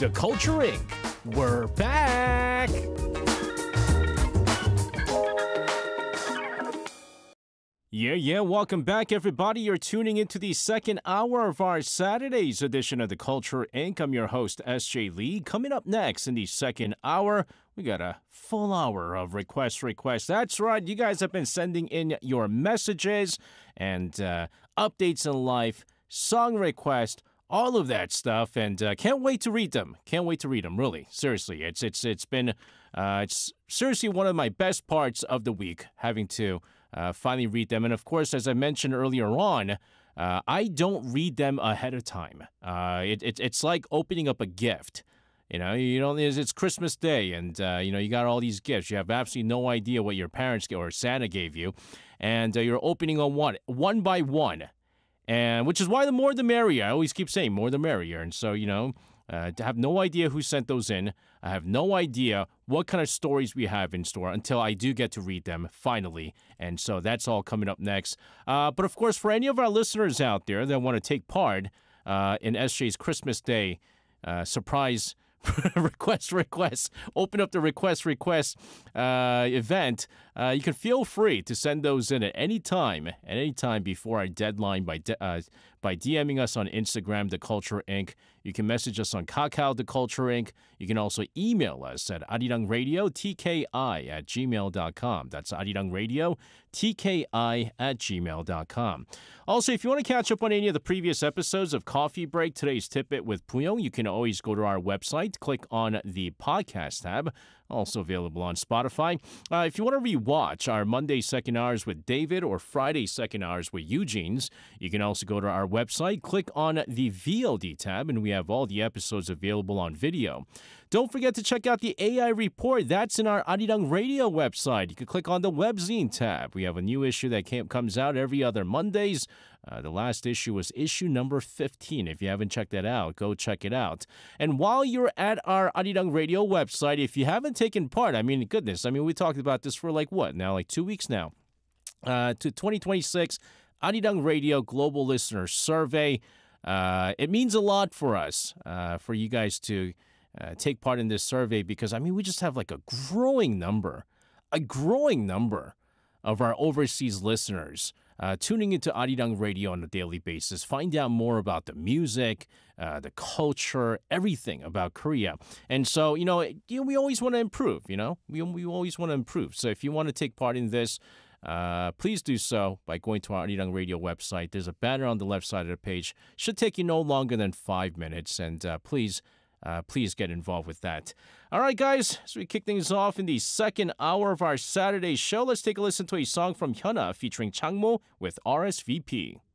The Culture Inc. We're back! Yeah, welcome back, everybody. You're tuning into the second hour of our Saturday's edition of The Culture Inc. I'm your host, S.J. Lee. Coming up next in the second hour, we got a full hour of requests. That's right. You guys have been sending in your messages and updates in life, song requests, all of that stuff, and can't wait to read them. Really. Seriously, it's been it's seriously one of my best parts of the week, having to finally read them. And of course, as I mentioned earlier on, I don't read them ahead of time. It's like opening up a gift. It's Christmas Day, and you got all these gifts. You have absolutely no idea what your parents or Santa gave you, and you're opening on one by one. And which is why the more the merrier. I always keep saying more the merrier. And so, I have no idea who sent those in. I have no idea what kind of stories we have in store until I do get to read them finally. And so that's all coming up next. But of course, for any of our listeners out there that want to take part in SJ's Christmas Day surprise request, open up the request event, you can feel free to send those in at any time before our deadline by DMing us on Instagram, The Culture Inc. You can message us on Kakao, The Culture Inc. You can also email us at arirangradiotki@gmail.com. That's arirangradiotki@gmail.com. Also, if you want to catch up on any of the previous episodes of Coffee Break, Today's Tidbit with Puyong, you can always go to our website, click on the podcast tab, also available on Spotify. If you want to rewatch our Monday second hours with David or Friday second hours with Eugene's, you can also go to our website, click on the VOD tab, and we have all the episodes available on video. Don't forget to check out the AI report. That's in our Arirang Radio website. You can click on the webzine tab. We have a new issue that comes out every other Mondays. The last issue was issue number 15. If you haven't checked that out, go check it out. And while you're at our Arirang Radio website, if you haven't taken part, we talked about this for like 2 weeks now. To 2026 Arirang Radio Global Listener Survey. It means a lot for us, for you guys to take part in this survey because, we just have like a growing number of our overseas listeners tuning into Arirang Radio on a daily basis, find out more about the music, the culture, everything about Korea. And so, we always want to improve, we always want to improve. So if you want to take part in this, please do so by going to our Arirang Radio website. There's a banner on the left side of the page. Should take you no longer than 5 minutes, and please get involved with that. All right, guys, as we kick things off in the second hour of our Saturday show, let's take a listen to a song from Hyuna featuring Changmo with RSVP.